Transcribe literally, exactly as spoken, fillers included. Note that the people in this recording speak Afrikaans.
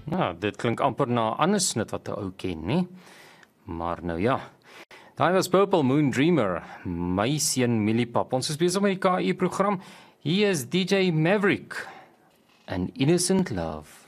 Nou, dit klink amper na 'n ander snit wat 'n ou ken, nie? Maar nou ja. Daai was Purple Moon Dreamer, my seun Mieliepap. Ons is besig met die K U program. Hier is D J Maverick, An Innocent Love.